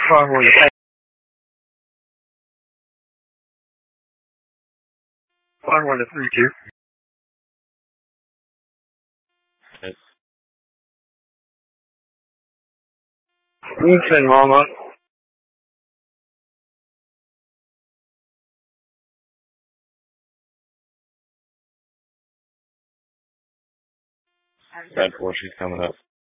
Foghorn, 32. Evening, Mama. Red 4, she's coming up.